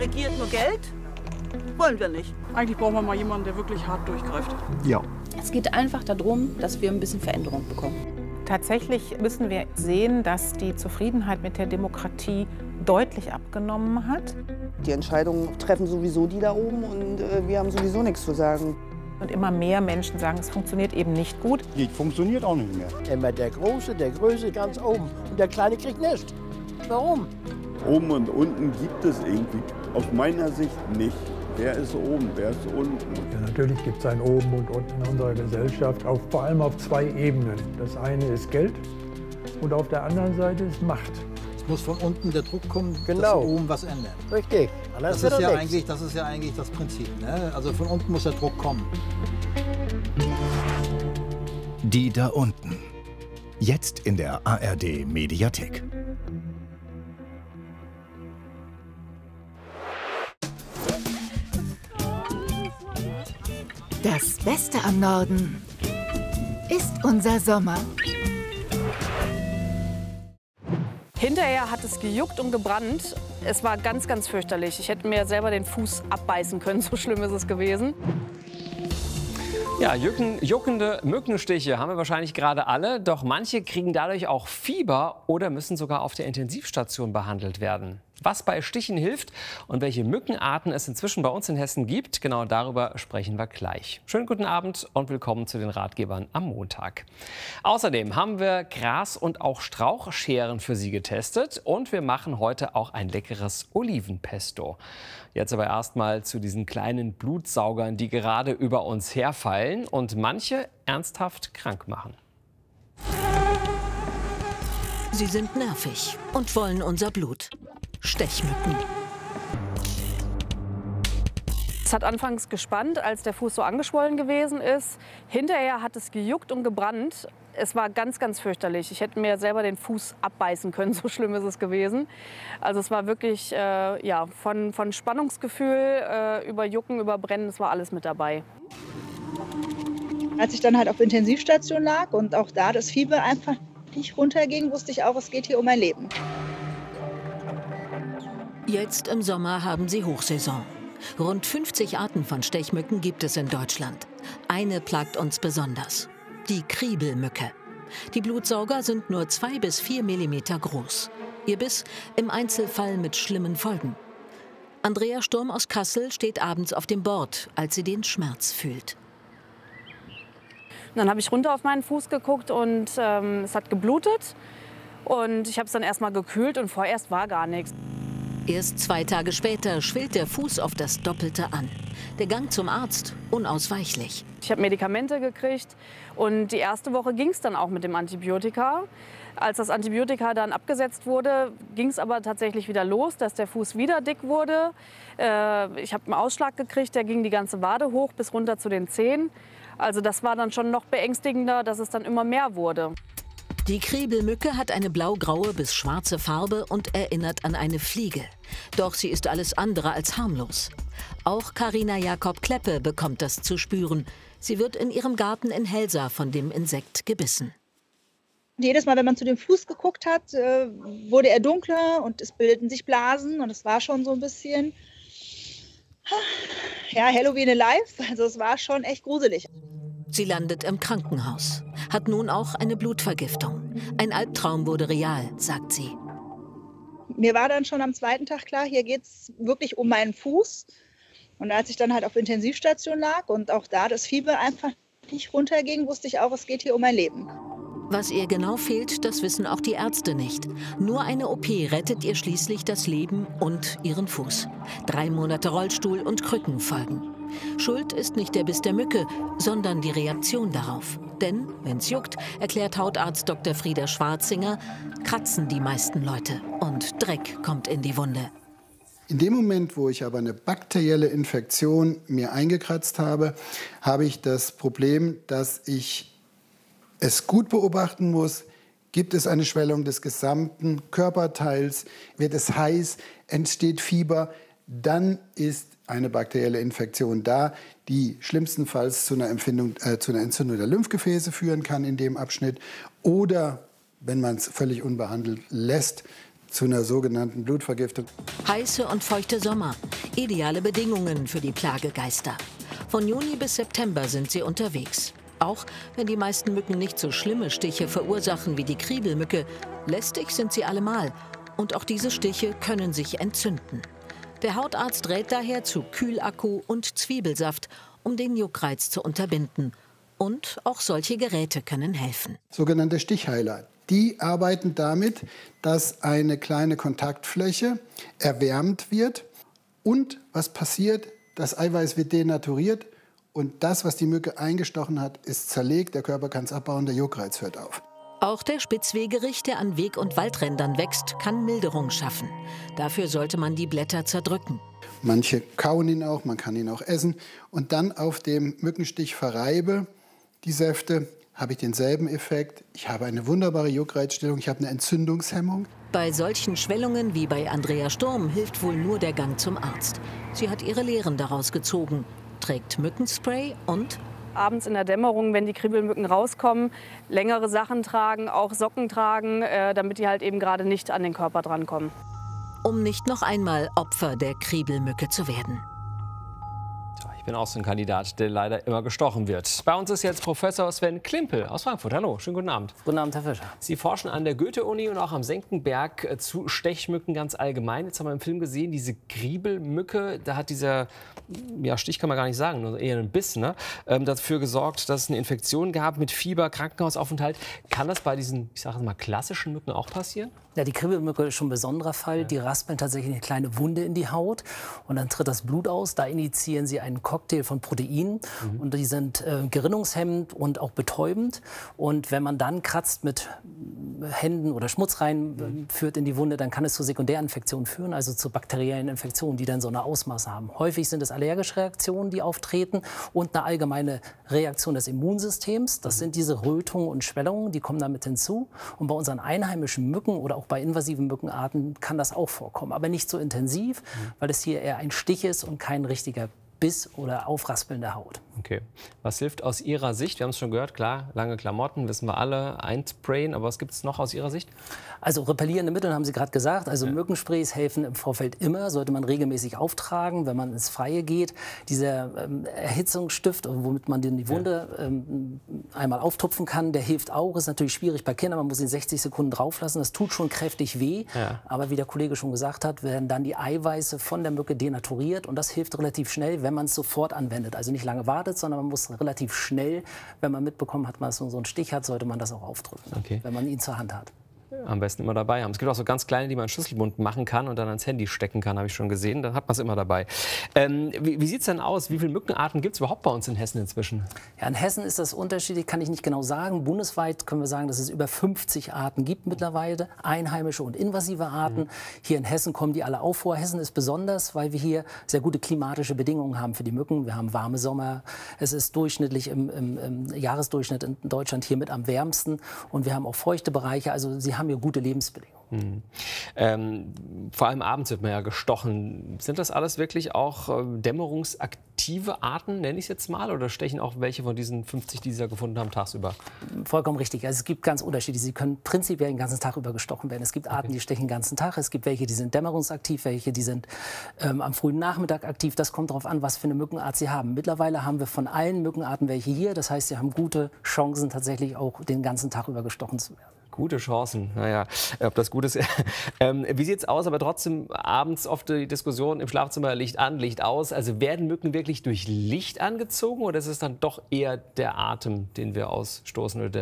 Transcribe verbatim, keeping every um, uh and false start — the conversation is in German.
regiert nur Geld? Wollen wir nicht. Eigentlich brauchen wir mal jemanden, der wirklich hart durchgreift. Ja. Es geht einfach darum, dass wir ein bisschen Veränderung bekommen. Tatsächlich müssen wir sehen, dass die Zufriedenheit mit der Demokratie deutlich abgenommen hat. Die Entscheidungen treffen sowieso die da oben und äh, wir haben sowieso nichts zu sagen. Und immer mehr Menschen sagen, es funktioniert eben nicht gut. Die funktioniert auch nicht mehr. Immer der Große, der Größte ganz oben und der Kleine kriegt nichts. Warum? Oben und unten gibt es irgendwie aus meiner Sicht nicht. Wer ist oben, wer ist unten? Ja, natürlich gibt es ein Oben und Unten in unserer Gesellschaft, auf, vor allem auf zwei Ebenen. Das eine ist Geld und auf der anderen Seite ist Macht. Es muss von unten der Druck kommen, genau. dass oben was ändert. Richtig. Das ist, ja eigentlich, das ist ja eigentlich das Prinzip. Ne? Also von unten muss der Druck kommen. Die da unten. Jetzt in der A R D Mediathek. Das Beste am Norden ist unser Sommer. Hinterher hat es gejuckt und gebrannt. Es war ganz, ganz fürchterlich. Ich hätte mir selber den Fuß abbeißen können, so schlimm ist es gewesen. Ja, jucken, juckende Mückenstiche haben wir wahrscheinlich gerade alle. Doch manche kriegen dadurch auch Fieber oder müssen sogar auf der Intensivstation behandelt werden. Was bei Stichen hilft und welche Mückenarten es inzwischen bei uns in Hessen gibt, genau darüber sprechen wir gleich. Schönen guten Abend und willkommen zu den Ratgebern am Montag. Außerdem haben wir Gras- und auch Strauchscheren für Sie getestet und wir machen heute auch ein leckeres Olivenpesto. Jetzt aber erstmal zu diesen kleinen Blutsaugern, die gerade über uns herfallen und manche ernsthaft krank machen. Sie sind nervig und wollen unser Blut. Stechmücken. Es hat anfangs gespannt, als der Fuß so angeschwollen gewesen ist. Hinterher hat es gejuckt und gebrannt. Es war ganz, ganz fürchterlich. Ich hätte mir selber den Fuß abbeißen können, so schlimm ist es gewesen. Also es war wirklich äh, ja, von, von Spannungsgefühl äh, über Jucken, über Brennen, es war alles mit dabei. Als ich dann halt auf Intensivstation lag und auch da das Fieber einfach nicht runterging, wusste ich auch, es geht hier um mein Leben. Jetzt im Sommer haben sie Hochsaison. Rund fünfzig Arten von Stechmücken gibt es in Deutschland. Eine plagt uns besonders: die Kriebelmücke. Die Blutsauger sind nur zwei bis vier Millimeter groß. Ihr Biss im Einzelfall mit schlimmen Folgen. Andrea Sturm aus Kassel steht abends auf dem Bord, als sie den Schmerz fühlt. Dann habe ich runter auf meinen Fuß geguckt und ähm, es hat geblutet. Und ich habe es dann erst mal gekühlt und vorerst war gar nichts. Erst zwei Tage später schwillt der Fuß auf das Doppelte an. Der Gang zum Arzt unausweichlich. Ich habe Medikamente gekriegt und die erste Woche ging es dann auch mit dem Antibiotika. Als das Antibiotika dann abgesetzt wurde, ging es aber tatsächlich wieder los, dass der Fuß wieder dick wurde. Äh, ich habe einen Ausschlag gekriegt, der ging die ganze Wade hoch bis runter zu den Zehen. Also das war dann schon noch beängstigender, dass es dann immer mehr wurde. Die Kriebelmücke hat eine blau-graue bis schwarze Farbe und erinnert an eine Fliege. Doch sie ist alles andere als harmlos. Auch Carina Jakob-Kleppe bekommt das zu spüren. Sie wird in ihrem Garten in Helsa von dem Insekt gebissen. Jedes Mal, wenn man zu dem Fuß geguckt hat, wurde er dunkler und es bildeten sich Blasen und es war schon so ein bisschen, ja, Halloween alive. Also es war schon echt gruselig. Sie landet im Krankenhaus, hat nun auch eine Blutvergiftung. Ein Albtraum wurde real, sagt sie. Mir war dann schon am zweiten Tag klar, hier geht es wirklich um meinen Fuß. Und als ich dann halt auf Intensivstation lag und auch da das Fieber einfach nicht runterging, wusste ich auch, es geht hier um mein Leben. Was ihr genau fehlt, das wissen auch die Ärzte nicht. Nur eine O P rettet ihr schließlich das Leben und ihren Fuß. Drei Monate Rollstuhl und Krücken folgen. Schuld ist nicht der Biss der Mücke, sondern die Reaktion darauf. Denn, wenn's juckt, erklärt Hautarzt Doktor Frieder Schwarzinger, kratzen die meisten Leute und Dreck kommt in die Wunde. In dem Moment, wo ich aber eine bakterielle Infektion mir eingekratzt habe, habe ich das Problem, dass ich es gut beobachten muss. Gibt es eine Schwellung des gesamten Körperteils? Wird es heiß? Entsteht Fieber? Dann ist eine bakterielle Infektion da, die schlimmstenfalls zu einer, Empfindung, äh, zu einer Entzündung der Lymphgefäße führen kann in dem Abschnitt. Oder, wenn man es völlig unbehandelt lässt, zu einer sogenannten Blutvergiftung. Heiße und feuchte Sommer, ideale Bedingungen für die Plagegeister. Von Juni bis September sind sie unterwegs. Auch wenn die meisten Mücken nicht so schlimme Stiche verursachen wie die Kriebelmücke, lästig sind sie allemal. Und auch diese Stiche können sich entzünden. Der Hautarzt rät daher zu Kühlakku und Zwiebelsaft, um den Juckreiz zu unterbinden. Und auch solche Geräte können helfen. Sogenannte Stichheiler. Die arbeiten damit, dass eine kleine Kontaktfläche erwärmt wird. Und was passiert? Das Eiweiß wird denaturiert. Und das, was die Mücke eingestochen hat, ist zerlegt. Der Körper kann es abbauen, der Juckreiz hört auf. Auch der Spitzwegerich, der an Weg- und Waldrändern wächst, kann Milderung schaffen. Dafür sollte man die Blätter zerdrücken. Manche kauen ihn auch, man kann ihn auch essen. Und dann auf dem Mückenstich verreibe die Säfte, habe ich denselben Effekt. Ich habe eine wunderbare Juckreizstillung, ich habe eine Entzündungshemmung. Bei solchen Schwellungen wie bei Andrea Sturm hilft wohl nur der Gang zum Arzt. Sie hat ihre Lehren daraus gezogen, trägt Mückenspray und abends in der Dämmerung, wenn die Kriebelmücken rauskommen, längere Sachen tragen, auch Socken tragen, äh, damit die halt eben gerade nicht an den Körper drankommen. Um nicht noch einmal Opfer der Kriebelmücke zu werden. Ich bin auch so ein Kandidat, der leider immer gestochen wird. Bei uns ist jetzt Professor Sven Klimpel aus Frankfurt. Hallo, schönen guten Abend. Guten Abend, Herr Fischer. Sie forschen an der Goethe-Uni und auch am Senckenberg zu Stechmücken ganz allgemein. Jetzt haben wir im Film gesehen, diese Kriebelmücke, da hat dieser, ja, Stich kann man gar nicht sagen, nur eher ein Biss, ne, ähm, dafür gesorgt, dass es eine Infektion gab mit Fieber, Krankenhausaufenthalt. Kann das bei diesen, ich sage mal, klassischen Mücken auch passieren? Ja, die Kriebelmücke ist schon ein besonderer Fall. Ja. Die raspeln tatsächlich eine kleine Wunde in die Haut und dann tritt das Blut aus. Da initiieren sie einen Cocktail von Proteinen mhm. und die sind äh, gerinnungshemmend und auch betäubend. Und wenn man dann kratzt mit Händen oder Schmutz reinführt mhm. in die Wunde, dann kann es zu Sekundärinfektionen führen, also zu bakteriellen Infektionen, die dann so eine Ausmaße haben. Häufig sind es allergische Reaktionen, die auftreten und eine allgemeine Reaktion des Immunsystems. Das mhm. sind diese Rötungen und Schwellungen, die kommen damit hinzu. Und bei unseren einheimischen Mücken oder auch bei invasiven Mückenarten kann das auch vorkommen, aber nicht so intensiv, mhm. weil es hier eher ein Stich ist und kein richtiger Biss oder Aufraspeln der Haut. Okay. Was hilft aus Ihrer Sicht? Wir haben es schon gehört, klar, lange Klamotten, wissen wir alle, einsprayen, aber was gibt es noch aus Ihrer Sicht? Also repellierende Mittel haben Sie gerade gesagt, also ja. Mückensprays helfen im Vorfeld immer, sollte man regelmäßig auftragen, wenn man ins Freie geht. Dieser ähm, Erhitzungsstift, womit man die Wunde ja. ähm, einmal auftupfen kann, der hilft auch, ist natürlich schwierig bei Kindern, man muss ihn sechzig Sekunden drauf lassen, das tut schon kräftig weh, ja. aber wie der Kollege schon gesagt hat, werden dann die Eiweiße von der Mücke denaturiert und das hilft relativ schnell, wenn man es sofort anwendet. Also nicht lange wartet, sondern man muss relativ schnell, wenn man mitbekommen hat, dass man so einen Stich hat, sollte man das auch aufdrücken, okay. wenn man ihn zur Hand hat. Am besten immer dabei haben. Es gibt auch so ganz kleine, die man Schlüsselbund machen kann und dann ans Handy stecken kann, habe ich schon gesehen. Dann hat man es immer dabei. Ähm, wie wie sieht es denn aus? Wie viele Mückenarten gibt es überhaupt bei uns in Hessen inzwischen? Ja, in Hessen ist das unterschiedlich, kann ich nicht genau sagen. Bundesweit können wir sagen, dass es über fünfzig Arten gibt mittlerweile, einheimische und invasive Arten. Mhm. Hier in Hessen kommen die alle auch vor. Hessen ist besonders, weil wir hier sehr gute klimatische Bedingungen haben für die Mücken. Wir haben warme Sommer. Es ist durchschnittlich im, im, im Jahresdurchschnitt in Deutschland hier mit am wärmsten. Und wir haben auch feuchte Bereiche. Also sie haben hier gute Lebensbedingungen. Hm. Ähm, vor allem abends wird man ja gestochen. Sind das alles wirklich auch äh, dämmerungsaktive Arten, nenne ich es jetzt mal? Oder stechen auch welche von diesen fünfzig, die Sie da gefunden haben, tagsüber? Vollkommen richtig. Also es gibt ganz unterschiedliche. Sie können prinzipiell den ganzen Tag über gestochen werden. Es gibt Arten, okay. die stechen den ganzen Tag. Es gibt welche, die sind dämmerungsaktiv, welche, die sind ähm, am frühen Nachmittag aktiv. Das kommt darauf an, was für eine Mückenart Sie haben. Mittlerweile haben wir von allen Mückenarten welche hier. Das heißt, Sie haben gute Chancen, tatsächlich auch den ganzen Tag über gestochen zu werden. Gute Chancen, naja, ob das gut ist. ähm, wie sieht es aus? Aber trotzdem abends oft die Diskussion im Schlafzimmer, Licht an, Licht aus. Also werden Mücken wirklich durch Licht angezogen oder ist es dann doch eher der Atem, den wir ausstoßen oder